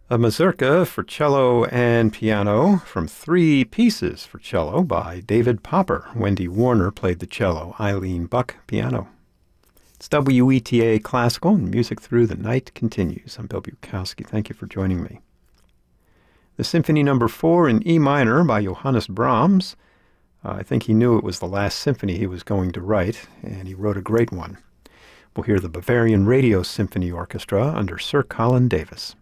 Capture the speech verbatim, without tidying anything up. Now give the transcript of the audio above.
A mazurka for cello and piano from Three Pieces for Cello by David Popper. Wendy Warner played the cello, Eileen Buck piano. It's W E T A Classical, and music through the night continues. I'm Bill Bukowski. Thank you for joining me. The Symphony Number Four in E minor by Johannes Brahms. Uh, I think he knew it was the last symphony he was going to write, and he wrote a great one. We'll hear the Bavarian Radio Symphony Orchestra under Sir Colin Davis.